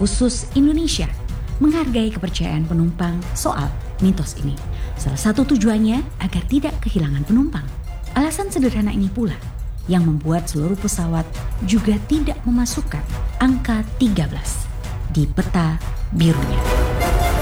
khusus Indonesia menghargai kepercayaan penumpang soal mitos ini. Salah satu tujuannya agar tidak kehilangan penumpang. Alasan sederhana ini pula yang membuat seluruh pesawat juga tidak memasukkan angka 13 di peta birunya.